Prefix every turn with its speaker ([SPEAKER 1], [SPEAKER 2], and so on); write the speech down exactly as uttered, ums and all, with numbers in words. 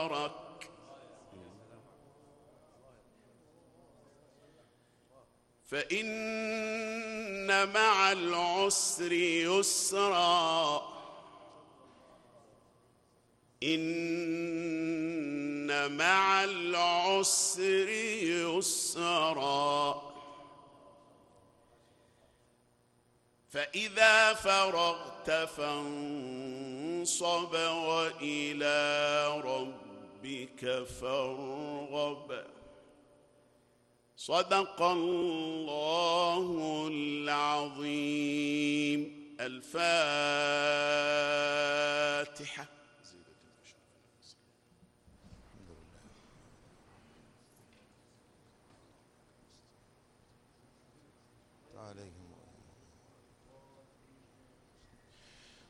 [SPEAKER 1] مبارك. فإن مع العسر يسرا، إن مع العسر يسرا، فإذا فرغت فانصب وإلى ربك فارغب. صدق الله العظيم. الفاتحة.